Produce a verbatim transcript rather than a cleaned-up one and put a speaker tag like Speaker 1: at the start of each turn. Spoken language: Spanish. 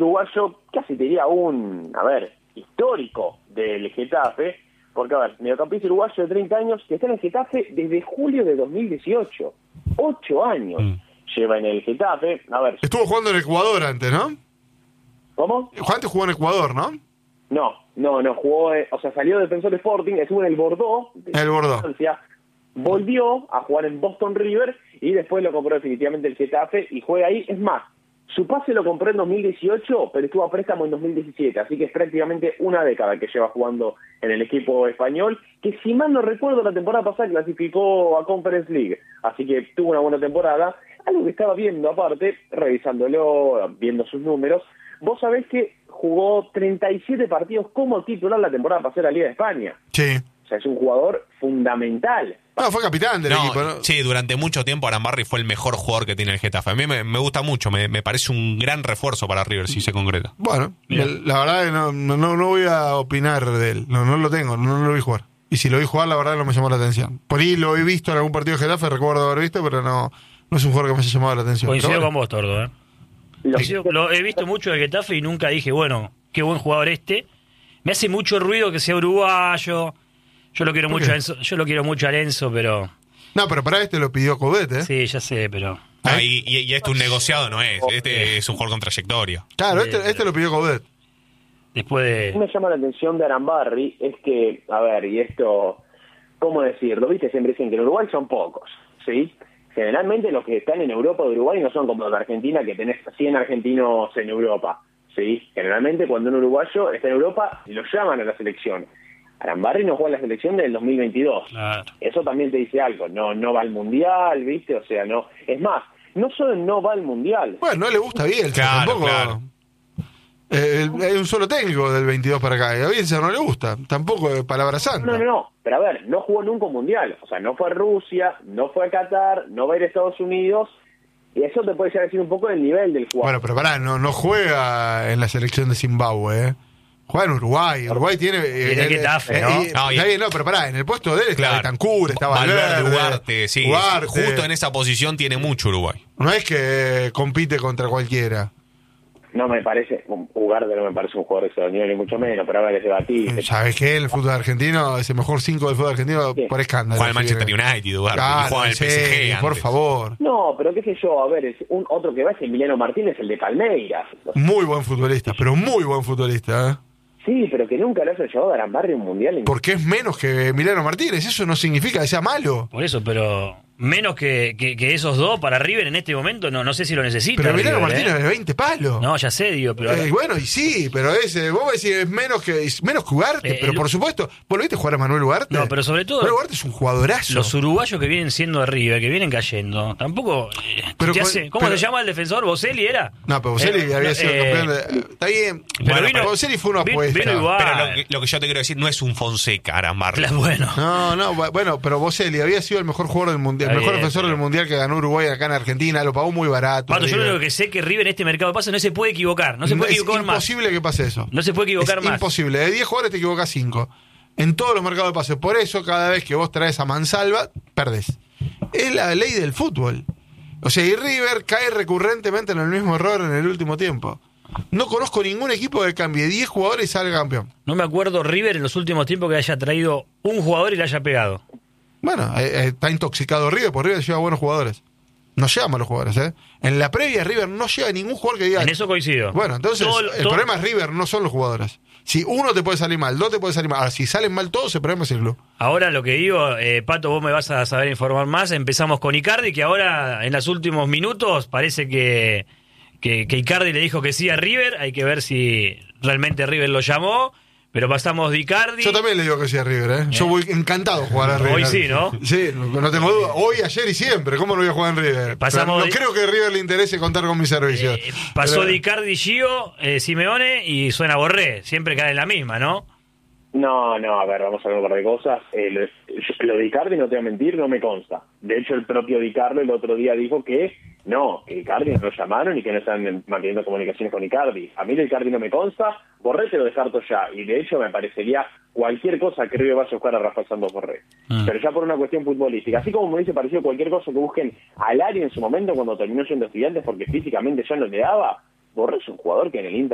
Speaker 1: uruguayo, casi te diría un, a ver, histórico del Getafe, porque, a ver, mediocampista uruguayo de treinta años que está en el Getafe desde julio de dos mil dieciocho. Ocho años mm. lleva en el Getafe. A ver.
Speaker 2: Estuvo jugando en Ecuador antes, ¿no?
Speaker 1: ¿Cómo?
Speaker 2: Antes jugó en Ecuador, ¿no?
Speaker 1: No, no, no, jugó, o sea, salió de Defensor Sporting, estuvo en el Bordeaux.
Speaker 2: El Bordeaux.
Speaker 1: Francia, volvió a jugar en Boston River y después lo compró definitivamente el Getafe y juega ahí. Es más, su pase lo compró en dos mil dieciocho, pero estuvo a préstamo en dos mil diecisiete, así que es prácticamente una década que lleva jugando en el equipo español, que si mal no recuerdo la temporada pasada clasificó a Conference League, así que tuvo una buena temporada. Algo que estaba viendo aparte, revisándolo, viendo sus números, vos sabés que jugó treinta y siete partidos como titular la temporada pasada en la Liga de España.
Speaker 2: Sí.
Speaker 1: O sea, es un jugador fundamental.
Speaker 2: No, fue capitán del
Speaker 3: no,
Speaker 2: equipo, ¿no?
Speaker 3: Sí, durante mucho tiempo Arambarri fue el mejor jugador que tiene el Getafe. A mí me, me gusta mucho, me, me parece un gran refuerzo para River si se concreta.
Speaker 2: Bueno, el, la verdad es que no, no, no voy a opinar de él. No, no lo tengo, no, no lo vi jugar. Y si lo vi jugar, la verdad no me llamó la atención. Por ahí lo he visto en algún partido de Getafe, recuerdo haber visto, pero no, no es un jugador que me haya llamado la atención.
Speaker 4: Coincido
Speaker 2: bueno.
Speaker 4: con vos, Tordo, ¿eh? Lo, lo he visto mucho de Getafe y nunca dije, bueno, qué buen jugador este. Me hace mucho ruido que sea uruguayo. Yo lo quiero mucho a Enzo, yo lo quiero mucho a Enzo, pero...
Speaker 2: No, pero para este lo pidió Coudet, ¿eh?
Speaker 4: Sí, ya sé, pero...
Speaker 3: Ah, y, y, y este un negociado no es, este es un jugador con trayectoria.
Speaker 2: Claro, este, este lo pidió Coudet.
Speaker 4: Después de...
Speaker 1: Lo que me llama la atención de Arambarri es que, a ver, y esto, ¿cómo decirlo? Viste, siempre dicen que en Uruguay son pocos, ¿sí? Generalmente los que están en Europa de Uruguay no son como los de Argentina, que tenés cien argentinos en Europa, ¿sí? Generalmente cuando un uruguayo está en Europa, lo llaman a la selección. Arambarri no juega en la selección del dos mil veintidós.
Speaker 4: Claro.
Speaker 1: Eso también te dice algo. No no va al Mundial, ¿viste? O sea, no... Es más, no solo no va al Mundial.
Speaker 2: Bueno, no le gusta Bielsa,
Speaker 3: claro,
Speaker 2: tampoco...
Speaker 3: Claro.
Speaker 2: Eh, hay un solo técnico del veintidós para acá. Y a Bielsa no le gusta. Tampoco es palabra santa.
Speaker 1: No, no, no. Pero a ver, no jugó nunca un Mundial. O sea, no fue a Rusia, no fue a Qatar, no va a ir a Estados Unidos. Y eso te puede llegar a decir un poco del nivel del jugador.
Speaker 2: Bueno, pero pará, no, no juega en la selección de Zimbabue, ¿eh? Juega en Uruguay. Uruguay tiene...
Speaker 4: Tiene
Speaker 2: eh,
Speaker 4: Getafe,
Speaker 2: eh,
Speaker 4: ¿no?
Speaker 2: eh,
Speaker 3: No, y-
Speaker 2: está bien, no, pero pará, en el puesto de él está
Speaker 3: Claro.
Speaker 2: Betancur, está Valverde,
Speaker 3: Valverde, Ugarte, sí.
Speaker 2: Ugarte.
Speaker 3: Justo en esa posición tiene mucho Uruguay.
Speaker 2: No es que compite contra cualquiera.
Speaker 1: No me parece... Ugarte no me parece un jugador extraordinario, ni mucho menos. Pero a ver, es debatible.
Speaker 2: ¿Sabes qué? El fútbol argentino es el mejor cinco del fútbol argentino
Speaker 1: Sí.
Speaker 2: por escándalo.
Speaker 3: Juega en
Speaker 2: si
Speaker 3: Manchester
Speaker 2: quieren.
Speaker 3: United, Ugarte, y
Speaker 2: Claro,
Speaker 3: juega en el
Speaker 2: sí,
Speaker 3: P S G
Speaker 2: por
Speaker 3: antes.
Speaker 2: favor.
Speaker 1: No, pero qué sé yo, a ver, es un otro que va es Emiliano Martínez, el de Palmeiras.
Speaker 2: Muy buen futbolista, pero muy buen futbolista, ¿eh?
Speaker 1: Sí, pero que nunca lo haya llevado a Arambarri a un Mundial. En...
Speaker 2: Porque es menos que Emiliano Martínez. Eso no significa que sea malo.
Speaker 4: Por eso, pero menos que, que, que esos dos para River en este momento, no no sé si lo necesita.
Speaker 2: Pero Emiliano
Speaker 4: River,
Speaker 2: Martínez
Speaker 4: ¿eh?
Speaker 2: es de veinte palos.
Speaker 4: No, ya sé, digo, pero...
Speaker 2: Eh, bueno, y sí, pero ese, vos decís es menos que es menos que Ugarte,
Speaker 4: Eh,
Speaker 2: pero
Speaker 4: el-
Speaker 2: por supuesto, ¿vos lo viste jugar a Manuel Ugarte?
Speaker 4: No, pero sobre todo-
Speaker 2: Manuel Ugarte es un jugadorazo.
Speaker 4: Los uruguayos que vienen siendo de River, que vienen cayendo, tampoco... eh,
Speaker 2: Pero
Speaker 4: te
Speaker 2: con-
Speaker 4: hace- ¿Cómo
Speaker 2: pero-
Speaker 4: se llama el defensor? ¿Boselli era?
Speaker 2: No, pero Boselli
Speaker 4: Eh,
Speaker 2: había
Speaker 4: no,
Speaker 2: sido
Speaker 4: eh,
Speaker 2: campeón de... Está bien.
Speaker 4: pero
Speaker 2: Bueno,
Speaker 4: vino-
Speaker 2: Boselli fue una
Speaker 4: vino-
Speaker 2: apuesta.
Speaker 4: vino igual.
Speaker 3: Pero lo que, lo que yo te quiero decir no es un Fonseca, Arambarri.
Speaker 4: Claro, bueno.
Speaker 2: No, no, bu- bueno, pero Boselli había sido el mejor jugador del mundial, el
Speaker 4: Está
Speaker 2: mejor
Speaker 4: bien,
Speaker 2: defensor
Speaker 4: pero-
Speaker 2: del mundial que ganó Uruguay acá en Argentina, lo pagó muy barato.
Speaker 4: Pato, yo lo
Speaker 2: River.
Speaker 4: único que sé que River en este mercado de pases no se puede equivocar, no se puede
Speaker 2: es
Speaker 4: equivocar más.
Speaker 2: imposible que pase eso.
Speaker 4: No se puede equivocar
Speaker 2: es
Speaker 4: más.
Speaker 2: imposible. De diez jugadores te equivocas cinco. En todos los mercados de pases. Por eso, cada vez que vos traes a Mansalva, perdés. Es la ley del fútbol. O sea, y River cae recurrentemente en el mismo error en el último tiempo. No conozco ningún equipo que cambie diez jugadores y salga campeón.
Speaker 4: No me acuerdo River en los últimos tiempos que haya traído un jugador y le haya pegado.
Speaker 2: Bueno, eh, eh, está intoxicado River, porque River lleva buenos jugadores. No lleva malos jugadores, ¿eh? En la previa River no lleva ningún jugador que diga...
Speaker 4: En eso coincido.
Speaker 2: Bueno, entonces
Speaker 4: Todo-
Speaker 2: el
Speaker 4: todo-
Speaker 2: problema es River, no son los jugadores. Si uno te puede salir mal, dos te puede salir mal. Ahora, si salen mal todos, el problema es el club.
Speaker 4: Ahora lo que digo, eh, Pato, vos me vas a saber informar más. Empezamos con Icardi, que ahora en los últimos minutos parece que, que, que Icardi le dijo que sí a River. Hay que ver si realmente River lo llamó. Pero pasamos de Icardi.
Speaker 2: Yo también le digo que sí a River, ¿eh? Yo voy encantado a jugar a River.
Speaker 4: Hoy sí, ¿no?
Speaker 2: Sí, no, no tengo duda. Hoy, ayer y siempre. ¿Cómo no voy a jugar en River?
Speaker 4: Pasamos
Speaker 2: Pero no
Speaker 4: de-
Speaker 2: creo que a River le interese contar con mis servicios.
Speaker 4: Eh, pasó
Speaker 2: Pero-
Speaker 4: de Icardi, Gio, eh, Simeone y suena Borré. Siempre cae en la misma, ¿no?
Speaker 1: No, no, a ver, vamos a ver un par de cosas. Eh, lo, lo de Icardi, no te voy a mentir, no me consta. De hecho, el propio Di Carlo el otro día dijo que no, que Icardi no lo llamaron y que no están manteniendo comunicaciones con Icardi. A mí de Icardi no me consta, Borré te lo descarto ya. Y de hecho me parecería cualquier cosa que River vaya a buscar a Rafael Santos Borré.
Speaker 4: Mm.
Speaker 1: Pero ya por una cuestión futbolística. Así como me hubiese parecido cualquier cosa que busquen al área en su momento cuando terminó siendo Estudiantes porque físicamente ya no le daba, Borré es un jugador que en el Inter